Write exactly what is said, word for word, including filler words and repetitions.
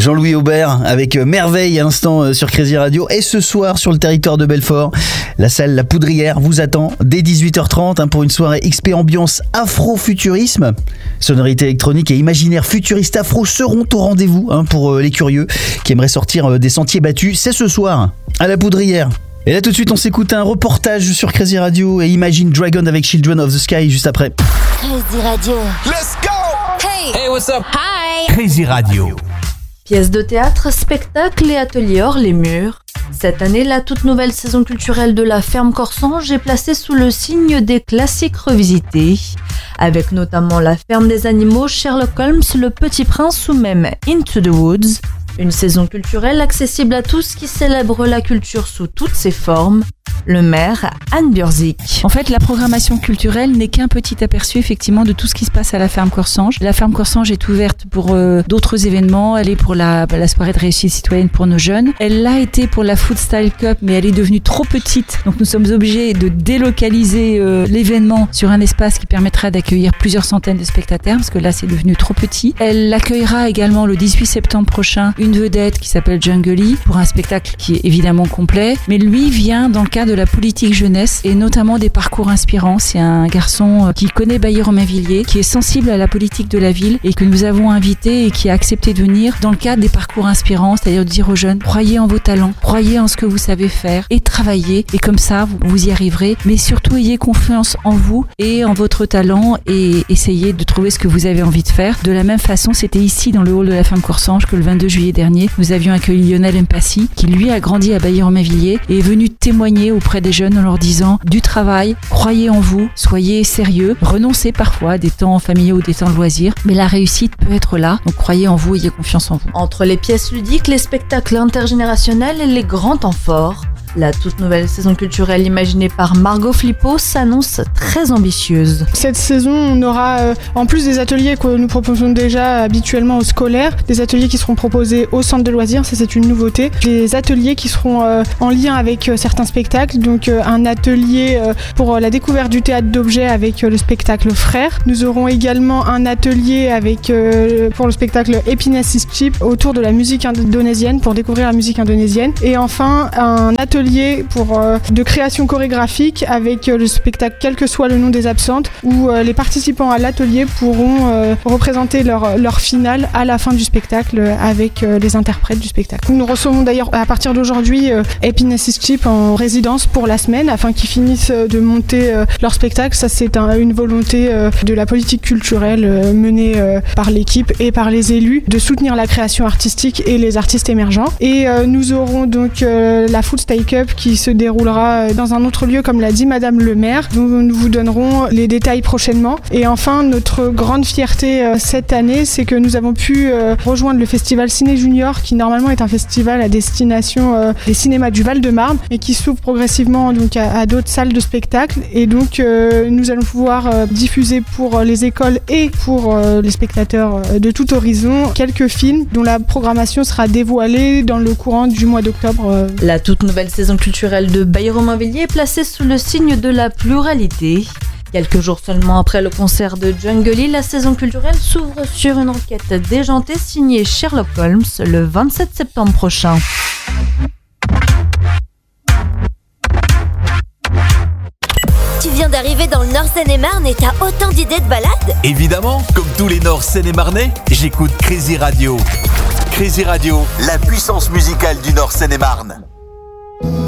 Jean-Louis Aubert avec Merveille à l'instant sur Crazy Radio. Et ce soir sur le territoire de Belfort, la salle La Poudrière vous attend dès dix-huit heures trente hein, pour une soirée X P ambiance afro-futurisme. Sonorités électroniques et imaginaire futuriste afro seront au rendez-vous hein, pour les curieux qui aimeraient sortir des sentiers battus. C'est ce soir à La Poudrière. Et là tout de suite on s'écoute un reportage sur Crazy Radio et Imagine Dragon avec Children of the Sky juste après. Crazy Radio. Let's go! Hey! Hey, what's up? Hi! Crazy Radio. Pièces de théâtre, spectacles et ateliers hors les murs. Cette année, la toute nouvelle saison culturelle de la Ferme Corsange est placée sous le signe des classiques revisités, avec notamment La Ferme des Animaux, Sherlock Holmes, Le Petit Prince ou même Into the Woods. Une saison culturelle accessible à tous qui célèbre la culture sous toutes ses formes. Le maire, Anne Burzik. En fait, la programmation culturelle n'est qu'un petit aperçu effectivement de tout ce qui se passe à la Ferme Corsange. La Ferme Corsange est ouverte pour euh, d'autres événements. Elle est pour la, la soirée de réussite citoyenne pour nos jeunes. Elle l'a été pour la Food Style Cup, mais elle est devenue trop petite. Donc nous sommes obligés de délocaliser euh, l'événement sur un espace qui permettra d'accueillir plusieurs centaines de spectateurs, parce que là c'est devenu trop petit. Elle accueillera également le dix-huit septembre prochain une vedette qui s'appelle Jungly pour un spectacle qui est évidemment complet. Mais lui vient dans le cadre de la politique jeunesse et notamment des parcours inspirants. C'est un garçon qui connaît Bailly-Romainvilliers, qui est sensible à la politique de la ville et que nous avons invité et qui a accepté de venir dans le cadre des parcours inspirants, c'est-à-dire de dire aux jeunes, croyez en vos talents, croyez en ce que vous savez faire et travaillez et comme ça vous, vous y arriverez, mais surtout ayez confiance en vous et en votre talent et essayez de trouver ce que vous avez envie de faire. De la même façon, c'était ici dans le hall de la Ferme Corsange que le vingt-deux juillet dernier, nous avions accueilli Lionel Mpassi qui lui a grandi à Bailly-Romainvilliers et est venu témoigner auprès des jeunes en leur disant du travail, croyez en vous, soyez sérieux, renoncez parfois à des temps familiaux ou des temps de loisirs, mais la réussite peut être là, donc croyez en vous, ayez confiance en vous. Entre les pièces ludiques, les spectacles intergénérationnels et les grands temps forts, la toute nouvelle saison culturelle imaginée par Margot Flippo s'annonce très ambitieuse. Cette saison, on aura, euh, en plus des ateliers que nous proposons déjà habituellement aux scolaires, des ateliers qui seront proposés au centre de loisirs, ça c'est une nouveauté. Des ateliers qui seront euh, en lien avec euh, certains spectacles, donc euh, un atelier euh, pour la découverte du théâtre d'objets avec euh, le spectacle Frères. Nous aurons également un atelier avec, euh, pour le spectacle Happiness is Cheap autour de la musique indonésienne, pour découvrir la musique indonésienne. Et enfin, un atelier pour, euh, de création chorégraphique avec euh, le spectacle Quel que soit le nom des absentes, où euh, les participants à l'atelier pourront euh, représenter leur, leur finale à la fin du spectacle euh, avec euh, les interprètes du spectacle. Nous recevons d'ailleurs à partir d'aujourd'hui euh, Happiness is Cheap en résidence pour la semaine afin qu'ils finissent euh, de monter euh, leur spectacle. Ça c'est un, une volonté euh, de la politique culturelle euh, menée euh, par l'équipe et par les élus de soutenir la création artistique et les artistes émergents. Et euh, nous aurons donc euh, la Food Style Cup qui se déroulera dans un autre lieu, comme l'a dit Madame le maire, dont nous vous donnerons les détails prochainement. Et enfin, notre grande fierté euh, cette année, c'est que nous avons pu euh, rejoindre le festival Ciné Junior, qui normalement est un festival à destination euh, des cinémas du Val-de-Marne, et qui s'ouvre progressivement donc, à, à d'autres salles de spectacle. Et donc, euh, nous allons pouvoir euh, diffuser pour les écoles et pour euh, les spectateurs euh, de tout horizon quelques films dont la programmation sera dévoilée dans le courant du mois d'octobre. Euh. La toute nouvelle saison culturelle de Bailly-Romainvilliers est placée sous le signe de la pluralité. Quelques jours seulement après le concert de Jungly, la saison culturelle s'ouvre sur une enquête déjantée signée Sherlock Holmes le vingt-sept septembre prochain. Tu viens d'arriver dans le Nord Seine-et-Marne et t'as autant d'idées de balades? Évidemment, comme tous les Nord Seine-et-Marnais, j'écoute Crazy Radio. Crazy Radio, la puissance musicale du Nord Seine-et-Marne.